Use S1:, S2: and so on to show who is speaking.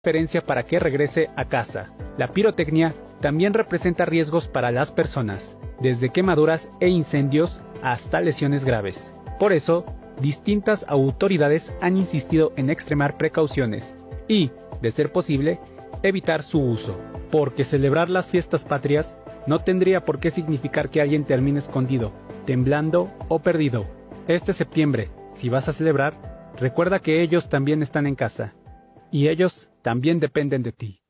S1: Preferencia para que regrese a casa. La pirotecnia también representa riesgos para las personas, desde quemaduras e incendios hasta lesiones graves. Por eso, distintas autoridades han insistido en extremar precauciones y, de ser posible, evitar su uso. Porque celebrar las fiestas patrias no tendría por qué significar que alguien termine escondido, temblando o perdido. Este septiembre, si vas a celebrar, recuerda que ellos también están en casa. Y ellos también dependen de ti.